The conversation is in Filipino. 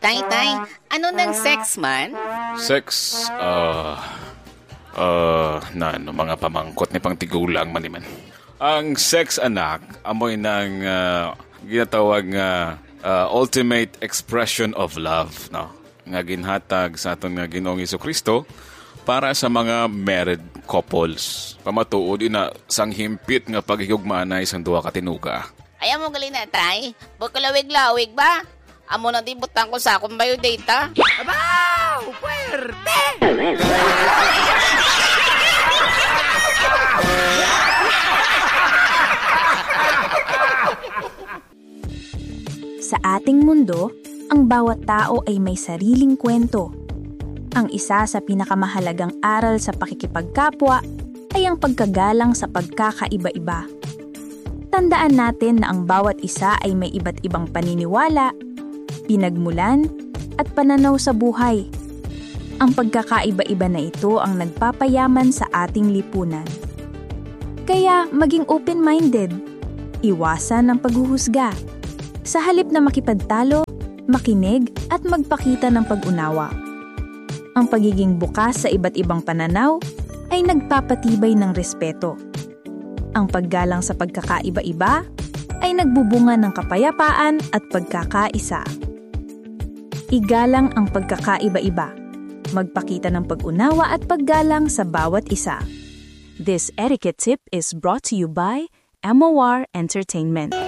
Tay, ano ng sex man? Sex, mga pamangkot ni pang tigulang man. Ang sex, anak, amoy ng ginatawag nga ultimate expression of love, no? Nga ginhatag sa aton nga Ginoong Jesucristo para sa mga married couples. Pamatuod na sang himpit nga paghigugmaanay sang duha ka tinuga. Ayaw mo galing na, Tay. Bukilawig-lawig ba? Amo na di butang ko sa akong biodata. Abaw! Puwerte! Sa ating mundo, ang bawat tao ay may sariling kwento. Ang isa sa pinakamahalagang aral sa pakikipagkapwa ay ang pagkagalang sa pagkakaiba-iba. Tandaan natin na ang bawat isa ay may iba't ibang paniniwala, pinagmulan, at pananaw sa buhay. Ang pagkakaiba-iba na ito ang nagpapayaman sa ating lipunan. Kaya maging open-minded, iwasan ang paghuhusga. Sa halip na makipagtalo, makinig at magpakita ng pag-unawa. Ang pagiging bukas sa iba't ibang pananaw ay nagpapatibay ng respeto. Ang paggalang sa pagkakaiba-iba ay nagbubunga ng kapayapaan at pagkakaisa. Igalang ang pagkakaiba-iba. Magpakita ng pag-unawa at paggalang sa bawat isa. This etiquette tip is brought to you by MOR Entertainment.